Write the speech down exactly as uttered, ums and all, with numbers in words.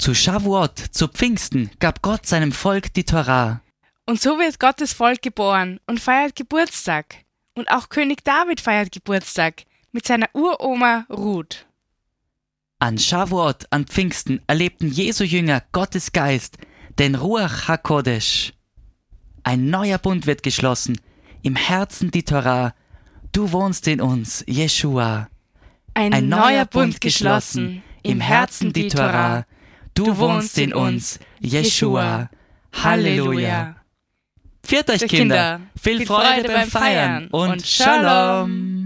Zu Shavuot, zu Pfingsten, gab Gott seinem Volk die Torah. Und so wird Gottes Volk geboren und feiert Geburtstag. Und auch König David feiert Geburtstag mit seiner Uroma Ruth. An Shavuot, an Pfingsten erlebten Jesu Jünger Gottes Geist, den Ruach HaKodesh. Ein neuer Bund wird geschlossen, im Herzen die Torah. Du wohnst in uns, Jeschua. Ein, Ein neuer Bund geschlossen, im Herzen die Torah. Du wohnst in uns, Jeschua. Halleluja. Pfiat euch, Kinder, viel Freude beim Feiern und Shalom.